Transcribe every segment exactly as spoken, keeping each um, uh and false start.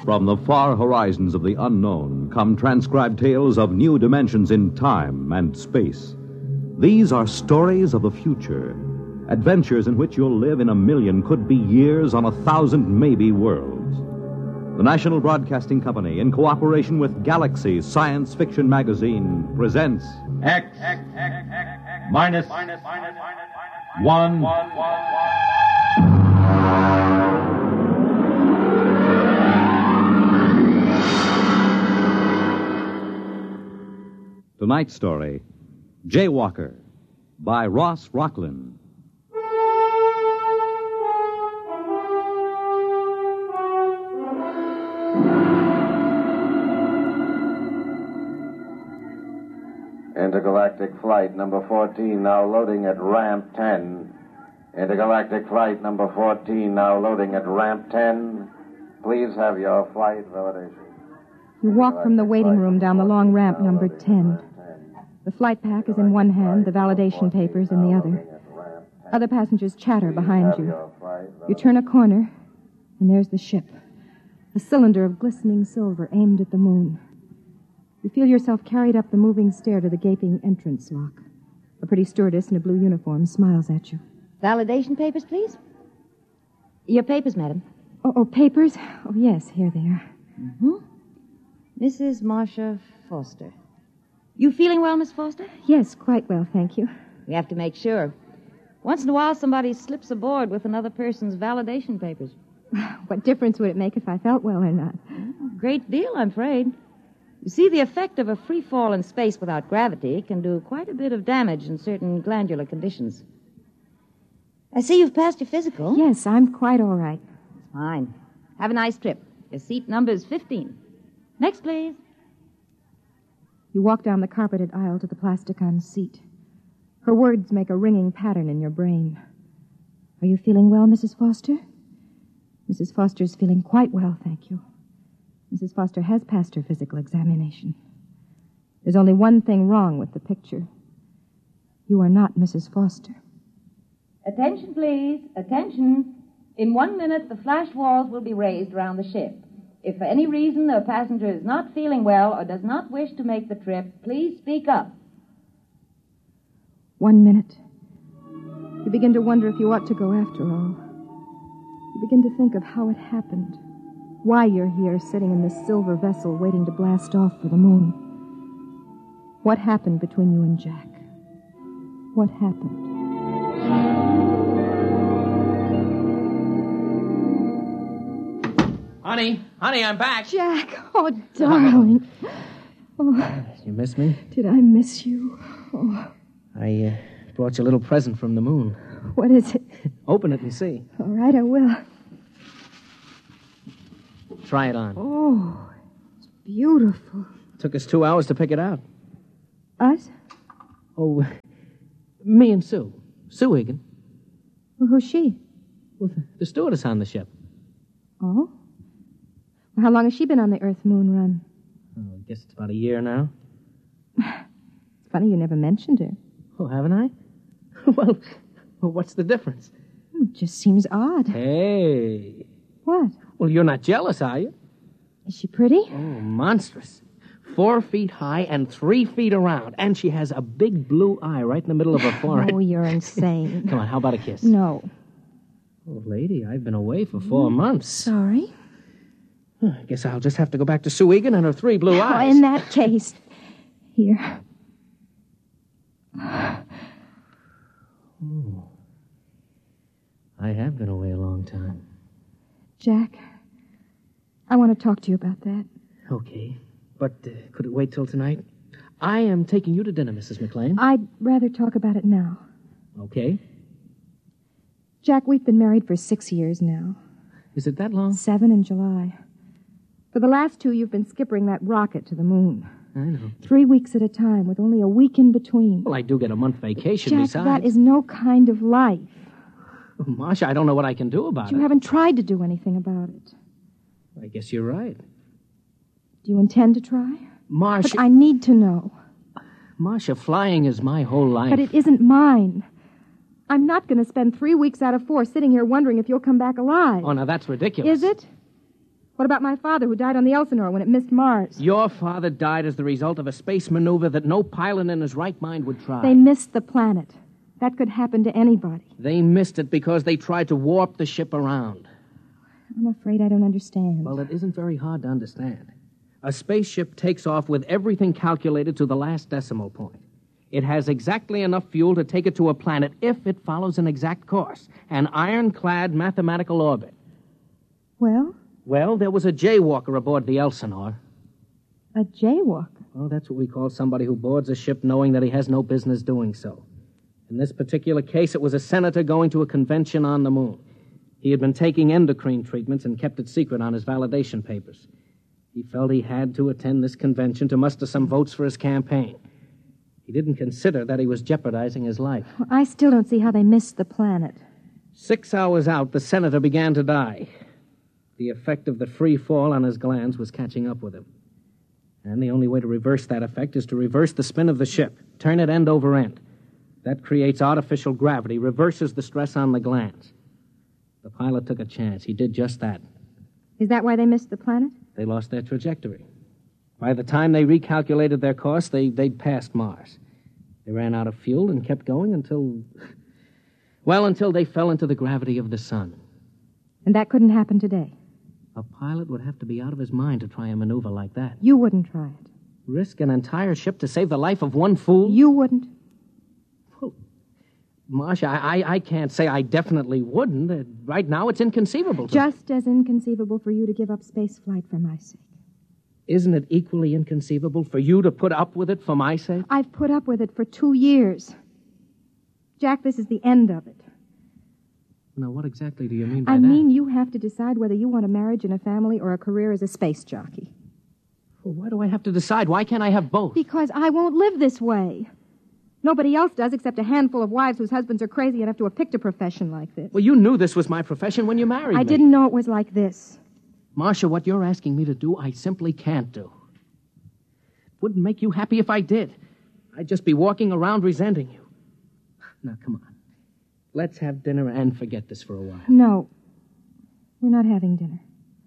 From the far horizons of the unknown come transcribed tales of new dimensions in time and space. These are stories of the future, adventures in which you'll live in a million, could be years, on a thousand maybe worlds. The National Broadcasting Company, in cooperation with Galaxy Science Fiction Magazine, presents X, X, X, X, X minus, minus, minus, minus, one, one, one, one. Tonight's story, Jaywalker, by Ross Rocklin. Intergalactic flight number fourteen now loading at ramp ten. Intergalactic flight number fourteen now loading at ramp ten. Please have your flight validation. You walk from the waiting room down the long ramp number ten. The flight pack is in one hand, the validation papers in the other. Other passengers chatter behind you. You turn a corner, and there's the ship. A cylinder of glistening silver aimed at the moon. You feel yourself carried up the moving stair to the gaping entrance lock. A pretty stewardess in a blue uniform smiles at you. Validation papers, please? Your papers, madam. Oh, oh papers? Oh, yes, here they are. Mm-hmm. Missus Marcia Foster. You feeling well, Miss Foster? Yes, quite well, thank you. We have to make sure. Once in a while, somebody slips aboard with another person's validation papers. What difference would it make if I felt well or not? A great deal, I'm afraid. You see, the effect of a free fall in space without gravity can do quite a bit of damage in certain glandular conditions. I see you've passed your physical. Yes, I'm quite all right. Fine. Have a nice trip. Your seat number is fifteen. Next, please. You walk down the carpeted aisle to the plasticon seat. Her words make a ringing pattern in your brain. Are you feeling well, Missus Foster? Missus Foster's feeling quite well, thank you. Missus Foster has passed her physical examination. There's only one thing wrong with the picture. You are not Missus Foster. Attention, please. Attention. In one minute, the flash walls will be raised around the ship. If for any reason the passenger is not feeling well or does not wish to make the trip, please speak up. One minute. You begin to wonder if you ought to go after all. You begin to think of how it happened. Why you're here, sitting in this silver vessel, waiting to blast off for the moon. What happened between you and Jack? What happened? Honey, honey, I'm back. Jack, oh, darling. Oh, you miss me? Did I miss you? Oh. I uh, brought you a little present from the moon. What is it? Open it and see. All right, I will. Try it on. Oh, it's beautiful. Took us two hours to pick it out. Us? Oh, me and Sue. Sue Egan. Well, who's she? Well, the, the stewardess on the ship. Oh? Well, how long has she been on the Earth-Moon run? Oh, I guess it's about a year now. It's funny you never mentioned her. Oh, haven't I? well, well, what's the difference? It just seems odd. Hey. What? Well, you're not jealous, are you? Is she pretty? Oh, monstrous. Four feet high and three feet around. And she has a big blue eye right in the middle of her forehead. Oh, you're insane. Come on, how about a kiss? No. Oh, lady, I've been away for four mm, months. Sorry. I guess I'll just have to go back to Sue Egan and her three blue eyes. Oh, in that case, here. Oh. I have been away a long time. Jack, I want to talk to you about that. Okay, but uh, could it wait till tonight? I am taking you to dinner, Missus McLean. I'd rather talk about it now. Okay. Jack, we've been married for six years now. Is it that long? Seven in July. For the last two, you've been skippering that rocket to the moon. I know. Three weeks at a time, with only a week in between. Well, I do get a month vacation Jack, besides. that is no kind of life. Oh, Marcia, I don't know what I can do about but it. You haven't tried to do anything about it. I guess you're right. Do you intend to try? Marcia... But I need to know. Marcia, flying is my whole life. But it isn't mine. I'm not going to spend three weeks out of four sitting here wondering if you'll come back alive. Oh, now that's ridiculous. Is it? What about my father, who died on the Elsinore when it missed Mars? Your father died as the result of a space maneuver that no pilot in his right mind would try. They missed the planet. That could happen to anybody. They missed it because they tried to warp the ship around. I'm afraid I don't understand. Well, it isn't very hard to understand. A spaceship takes off with everything calculated to the last decimal point. It has exactly enough fuel to take it to a planet if it follows an exact course, an ironclad mathematical orbit. Well? Well, there was a jaywalker aboard the Elsinore. A jaywalker? Well, that's what we call somebody who boards a ship knowing that he has no business doing so. In this particular case, it was a senator going to a convention on the moon. He had been taking endocrine treatments and kept it secret on his validation papers. He felt he had to attend this convention to muster some votes for his campaign. He didn't consider that he was jeopardizing his life. Well, I still don't see how they missed the planet. Six hours out, the senator began to die. The effect of the free fall on his glands was catching up with him. And the only way to reverse that effect is to reverse the spin of the ship, turn it end over end. That creates artificial gravity, reverses the stress on the glands. The pilot took a chance. He did just that. Is that why they missed the planet? They lost their trajectory. By the time they recalculated their course, they, they'd passed Mars. They ran out of fuel and kept going until... Well, until they fell into the gravity of the sun. And that couldn't happen today? A pilot would have to be out of his mind to try a maneuver like that. You wouldn't try it? Risk an entire ship to save the life of one fool? You wouldn't? Well, Marcia, I, I, I can't say I definitely wouldn't. Uh, right now, it's inconceivable to Just as inconceivable for you to give up space flight for my sake. Isn't it equally inconceivable for you to put up with it for my sake? I've put up with it for two years. Jack, this is the end of it. Now, what exactly do you mean by I that? mean you have to decide whether you want a marriage and a family or a career as a space jockey. Well, why do I have to decide? Why can't I have both? Because I won't live this way. Nobody else does except a handful of wives whose husbands are crazy enough to have picked a profession like this. Well, you knew this was my profession when you married I me. didn't know it was like this. Marcia, what you're asking me to do, I simply can't do. It wouldn't make you happy if I did. I'd just be walking around resenting you. Now, come on. Let's have dinner and forget this for a while. No. We're not having dinner.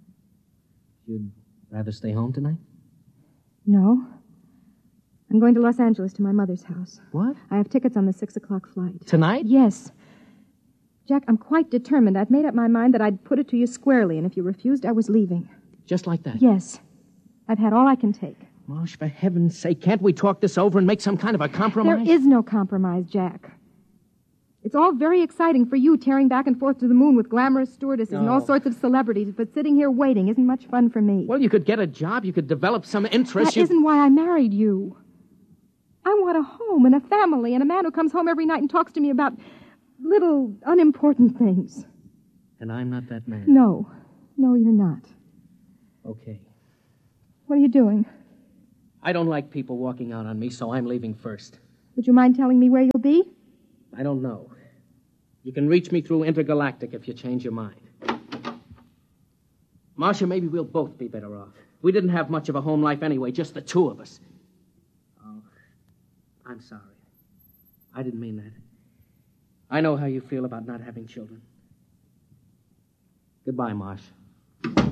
You'd rather stay home tonight? No. I'm going to Los Angeles to my mother's house. What? I have tickets on the six o'clock flight. Tonight? Yes. Jack, I'm quite determined. I've made up my mind that I'd put it to you squarely, and if you refused, I was leaving. Just like that? Yes. I've had all I can take. Marsh, for heaven's sake, can't we talk this over and make some kind of a compromise? There is no compromise, Jack. It's all very exciting for you, tearing back and forth to the moon with glamorous stewardesses and all No. sorts of celebrities, but sitting here waiting isn't much fun for me. Well, you could get a job. You could develop some interest. That you... isn't why I married you. I want a home and a family and a man who comes home every night and talks to me about little, unimportant things. And I'm not that man. No. No, you're not. Okay. What are you doing? I don't like people walking out on me, so I'm leaving first. Would you mind telling me where you'll be? I don't know. You can reach me through Intergalactic if you change your mind. Marcia, maybe we'll both be better off. We didn't have much of a home life anyway, just the two of us. Oh, I'm sorry. I didn't mean that. I know how you feel about not having children. Goodbye, Marsh.